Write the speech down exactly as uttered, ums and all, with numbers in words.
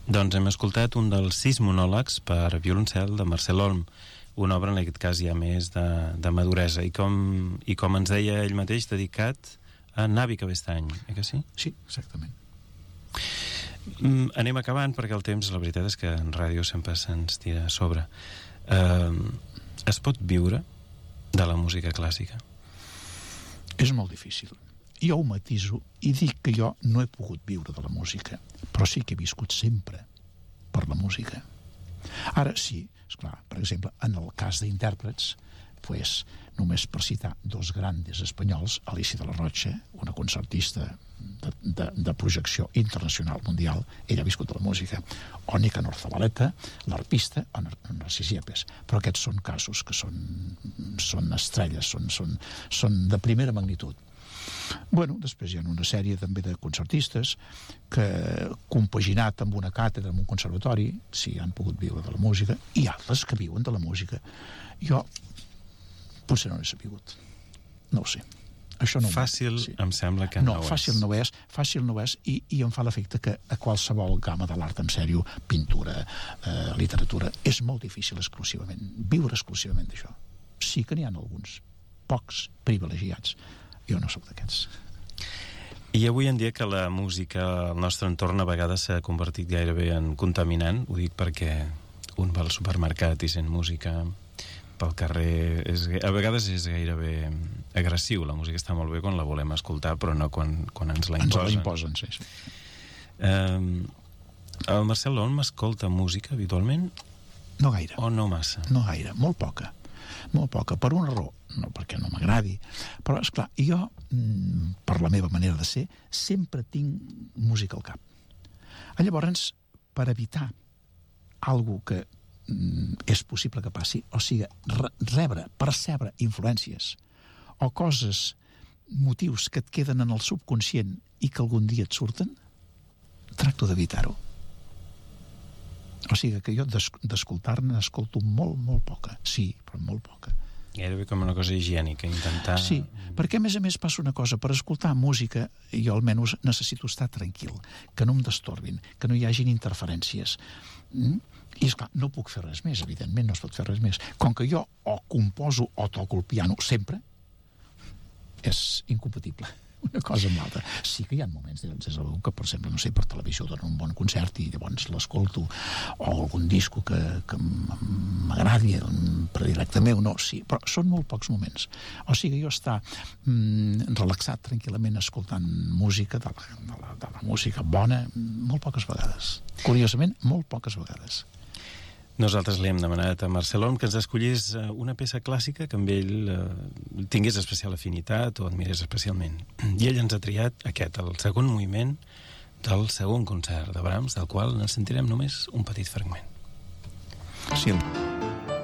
Doncs hem escoltat un dels sis monòlegs per violoncel de Marcel Olm, una obra en aquest cas ja més de, de maduresa, i com, i com ens deia ell mateix, dedicat a Navi Cabestany, eh que sí? Sí, exactament. Mm, anem acabant, perquè el temps, la veritat és que en ràdio sempre se'ns tira a sobre. Uh, es pot viure de la música clàssica? És molt difícil. Jo ho matiso i dic que jo no he pogut viure de la música, però sí que he viscut sempre per la música. Ara sí, esclar, per exemple, en el cas d'intèrprets, pues, només per citar dos grandes espanyols, Alicia de la Rocha, una concertista de, de, de projecció internacional mundial, ella ha viscut de la música, o Nicanor Zabaleta, l'arpista, o Narcís Yepes. Però aquests són casos que són, són estrelles, són, són, són de primera magnitud. Bueno, després hi ha una sèrie també de concertistes que, compaginat amb una càtedra en un conservatori, sí, han pogut viure de la música, i altres que viuen de la música. Jo potser no n'he sabut. No ho sé. Això no fàcil, sí. Em sembla que no, no ho és. Fàcil no és, fàcil no és, i, i em fa l'efecte que a qualsevol gamma de l'art en sèrio, pintura, eh, literatura, és molt difícil exclusivament, viure exclusivament d'això. Sí que n'hi ha alguns, pocs privilegiats. Jo no sóc d'aquests. I avui en dia que la música al nostre entorn a vegades s'ha convertit gairebé en contaminant, ho dic perquè un va al supermercat i sent música pel carrer, és, a vegades és gairebé agressiu. La música està molt bé quan la volem escoltar, però no quan, quan ens la imposen. Ens la imposen, sí. sí. Um, el Marcel Olm escolta música habitualment? No gaire. O no massa? No gaire, molt poca. Molt poca, per una raó, no perquè no m'agradi, però, esclar, jo, per la meva manera de ser, sempre tinc música al cap. Llavors, per evitar algo que és possible que passi, o sigui, rebre, percebre influències o coses, motius que et queden en el subconscient i que algun dia et surten, tracto d'evitar-ho. O sigui que jo d'escoltar-ne escolto molt, molt poca. Sí, però molt poca. Gairebé com una cosa higiènica, intentar... Sí, perquè a més a més passa una cosa, per escoltar música jo almenys necessito estar tranquil, que no em destorbin, que no hi hagin interferències. Mm? I esclar, no puc fer res més, evidentment no es pot fer res més. Com que jo o composo o toco el piano sempre, és incompatible una cosa amb l'altra. Sí que hi ha moments, des de que, per exemple, no sé, per televisió donen un bon concert i llavors l'escolto, o algun disco que, que m'agradi, un predilecte meu, no, sí, però són molt pocs moments. O sigui, jo estar mm, relaxat tranquil·lament escoltant música, de la, de, la, de la música bona, molt poques vegades. Curiosament, molt poques vegades. Nosaltres li hem demanat a Marcel Olm que ens escollís una peça clàssica que amb ell eh, tingués especial afinitat o admirés especialment. I ell ens ha triat aquest, el segon moviment del segon concert de Brahms, del qual ens sentirem només un petit fragment. Sí.